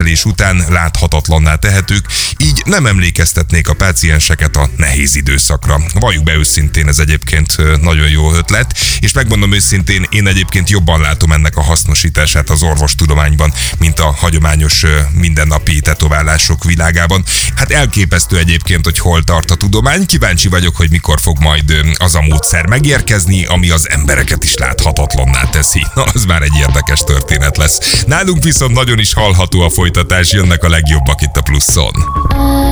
kezelés után láthatatlanná tehetők, így nem emlékeztetnék a pácienseket a nehéz időszakra. Valljuk be őszintén, ez egyébként nagyon jó ötlet, és megmondom őszintén, én egyébként jobban látom ennek a hasznosítását az orvostudományban, mint a hagyományos mindennapi tetoválások világában. Hát elképesztő egyébként, hogy hol tart a tudomány. Kíváncsi vagyok, hogy mikor fog majd az a módszer megérkezni, ami az embereket is láthatatlanná teszi. Na, az már egy érdekes történet lesz. Nálunk viszont nagyon is hallható a folytatás, jönnek a legjobbak itt a Pluszon.